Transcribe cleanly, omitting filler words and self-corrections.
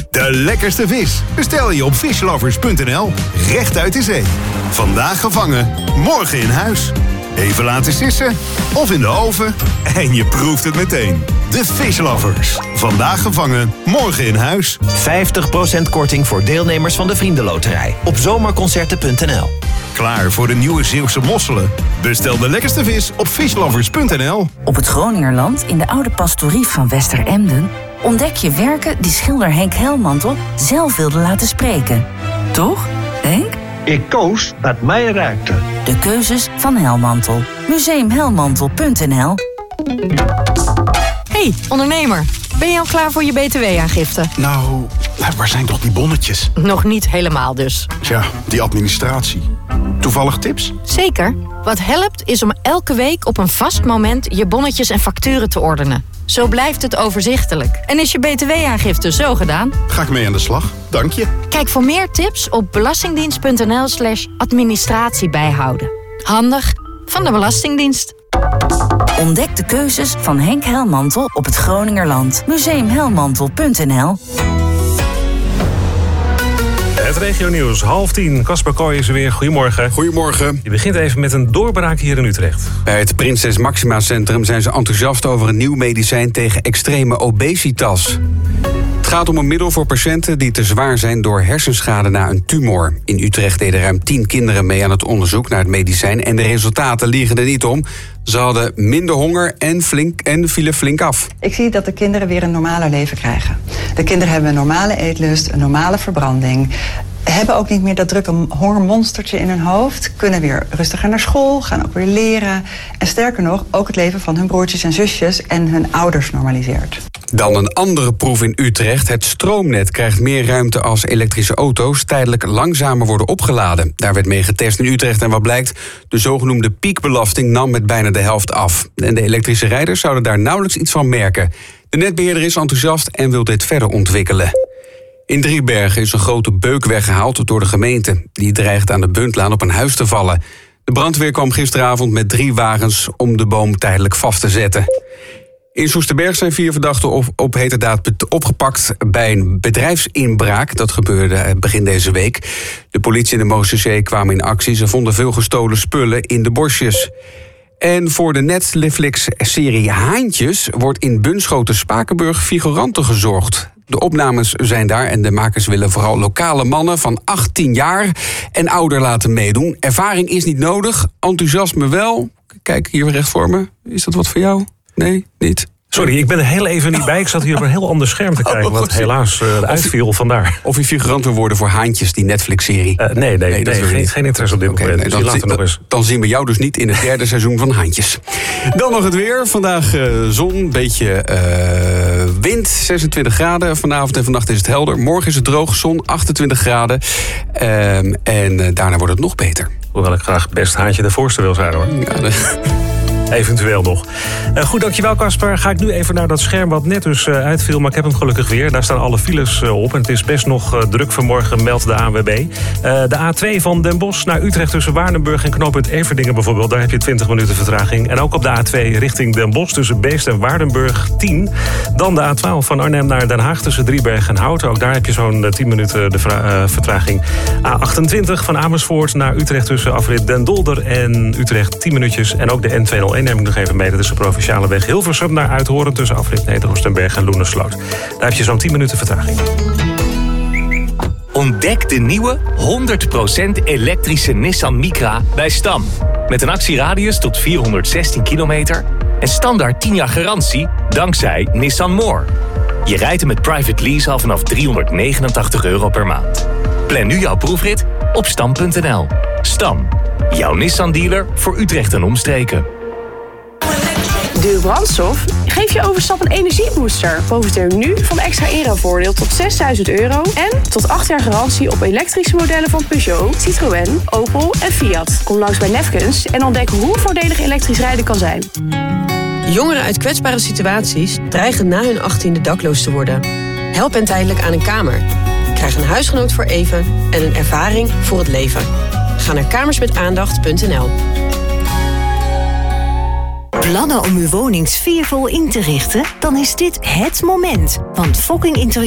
De lekkerste vis bestel je op fishlovers.nl. Recht uit de zee. Vandaag gevangen, morgen in huis. Even laten sissen of in de oven en je proeft het meteen. De Fishlovers. Vandaag gevangen, morgen in huis. 50% korting voor deelnemers van de Vriendenloterij. Op zomerconcerten.nl. Klaar voor de nieuwe Zeeuwse mosselen? Bestel de lekkerste vis op fishlovers.nl. Op het Groningerland, in de oude pastorie van Westeremden, ontdek je werken die schilder Henk Helmantel zelf wilde laten spreken. Toch, Henk? Ik koos wat mij raakte. De keuzes van Helmantel. Museumhelmantel.nl. Hey, ondernemer. Ben je al klaar voor je btw-aangifte? Nou, waar zijn toch die bonnetjes? Nog niet helemaal dus. Tja, die administratie. Toevallig tips? Zeker. Wat helpt is om elke week op een vast moment je bonnetjes en facturen te ordenen. Zo blijft het overzichtelijk. En is je btw-aangifte zo gedaan? Ga ik mee aan de slag. Dank je. Kijk voor meer tips op belastingdienst.nl/administratie bijhouden. Handig van de Belastingdienst. Ontdek de keuzes van Henk Helmantel op het Groningerland. Museumhelmantel.nl. Het regionieuws, 9:30. Casper Kooi is er weer. Goedemorgen. Goedemorgen. Je begint even met een doorbraak hier in Utrecht. Bij het Prinses Maxima Centrum zijn ze enthousiast over een nieuw medicijn tegen extreme obesitas. Het gaat om een middel voor patiënten die te zwaar zijn door hersenschade na een tumor. In Utrecht deden ruim 10 kinderen mee aan het onderzoek naar het medicijn en de resultaten liegen er niet om. Ze hadden minder honger en vielen flink af. Ik zie dat de kinderen weer een normaler leven krijgen. De kinderen hebben een normale eetlust, een normale verbranding. Hebben ook niet meer dat drukke hongermonstertje in hun hoofd. Kunnen weer rustiger naar school, gaan ook weer leren. En sterker nog, ook het leven van hun broertjes en zusjes en hun ouders normaliseert. Dan een andere proef in Utrecht. Het stroomnet krijgt meer ruimte als elektrische auto's tijdelijk langzamer worden opgeladen. Daar werd mee getest in Utrecht en wat blijkt? De zogenoemde piekbelasting nam met bijna de helft af. En de elektrische rijders zouden daar nauwelijks iets van merken. De netbeheerder is enthousiast en wil dit verder ontwikkelen. In Driebergen is een grote beuk weggehaald door de gemeente. Die dreigt aan de Buntlaan op een huis te vallen. De brandweer kwam gisteravond met 3 wagens om de boom tijdelijk vast te zetten. In Soesterberg zijn 4 verdachten op heterdaad opgepakt bij een bedrijfsinbraak. Dat gebeurde begin deze week. De politie en de Moserzee kwamen in actie. Ze vonden veel gestolen spullen in de bosjes. En voor de Netflix-serie Haantjes wordt in Bunschoten-Spakenburg figuranten gezocht. De opnames zijn daar en de makers willen vooral lokale mannen van 18 jaar en ouder laten meedoen. Ervaring is niet nodig, enthousiasme wel. Kijk hier recht voor me. Is dat wat voor jou? Nee, niet? Sorry, ik ben er heel even niet bij. Ik zat hier op een heel ander scherm te kijken, wat helaas uitviel vandaar. Of je figurant wil worden voor Haantjes, die Netflix-serie. Nee, geen interesse op dit moment. Nee, dan zien we jou dus niet in het 3e seizoen van Haantjes. Dan nog het weer. Vandaag zon, beetje wind, 26 graden. Vanavond en vannacht is het helder. Morgen is het droog, zon, 28 graden. En daarna wordt het nog beter. Hoewel ik graag best Haantje de voorste wil zijn, hoor. Ja, eventueel nog. Goed, dankjewel Casper. Ga ik nu even naar dat scherm wat net dus uitviel. Maar ik heb hem gelukkig weer. Daar staan alle files op. En het is best nog druk vanmorgen, meldt de ANWB. De A2 van Den Bosch naar Utrecht tussen Waardenburg en knooppunt Everdingen bijvoorbeeld. Daar heb je 20 minuten vertraging. En ook op de A2 richting Den Bosch tussen Beest en Waardenburg 10. Dan de A12 van Arnhem naar Den Haag tussen Driebergen en Houten. Ook daar heb je zo'n 10 minuten de vertraging. A28 van Amersfoort naar Utrecht tussen afrit Den Dolder en Utrecht 10 minuutjes. En ook de N201 neem ik nog even mee. Dat is de provinciale weg Hilversum naar Uithoorn tussen afrit Neder-Oostenberg en Loenersloot. Daar heb je zo'n 10 minuten vertraging. Ontdek de nieuwe 100% elektrische Nissan Micra bij Stam. Met een actieradius tot 416 kilometer en standaard 10 jaar garantie dankzij Nissan More. Je rijdt hem met private lease al vanaf €389 per maand. Plan nu jouw proefrit op stam.nl. Stam, jouw Nissan dealer voor Utrecht en omstreken. Duur Brandstof geeft je overstap een energiebooster. Profiteer nu van extra inruilvoordeel tot €6.000 en tot 8 jaar garantie op elektrische modellen van Peugeot, Citroën, Opel en Fiat. Kom langs bij Nefkens en ontdek hoe voordelig elektrisch rijden kan zijn. Jongeren uit kwetsbare situaties dreigen na hun 18e dakloos te worden. Help hen tijdelijk aan een kamer. Krijg een huisgenoot voor even en een ervaring voor het leven. Ga naar kamersmetaandacht.nl. Plannen om uw woning sfeervol in te richten? Dan is dit het moment. Want Fokking Interieur